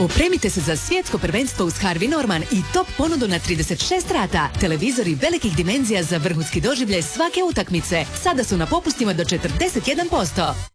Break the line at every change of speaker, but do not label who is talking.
Opremite se za svjetsko prvenstvo uz Harvey Norman i top ponudu na 36 rata. Televizori velikih dimenzija za vrhunski doživljaj svake utakmice. Sada su na popustima do 41%.